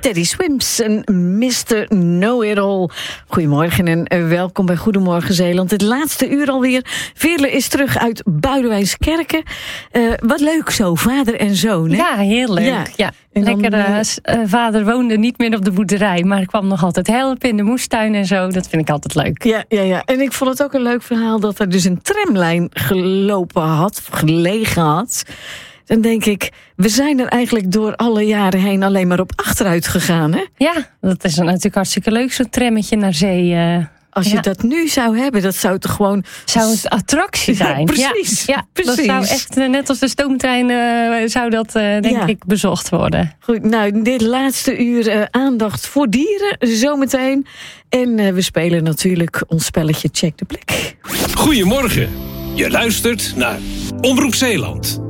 Teddy Swims en Mr. Know-It-All. Goedemorgen en welkom bij Goedemorgen Zeeland. Het laatste uur alweer. Veerle is terug uit Boudewijnskerken. Wat leuk zo, vader en zoon. Hè? Ja, heel leuk. Ja. Lekker, vader woonde niet meer op de boerderij, maar ik kwam nog altijd helpen in de moestuin en zo. Dat vind ik altijd leuk. Ja. En ik vond het ook een leuk verhaal dat er dus een tramlijn gelegen had. Dan denk ik, we zijn er eigenlijk door alle jaren heen alleen maar op achteruit gegaan, hè? Ja, dat is natuurlijk hartstikke leuk, zo'n trammetje naar zee. Als je dat nu zou hebben, dat zou toch gewoon... Zou het attractie zijn. Ja, precies. Ja, precies. Dat zou echt, net als de stoomtrein, zou dat denk ik bezocht worden. Goed, nou, dit laatste uur aandacht voor dieren, zometeen. En we spelen natuurlijk ons spelletje Check de Plek. Goedemorgen, je luistert naar Omroep Zeeland.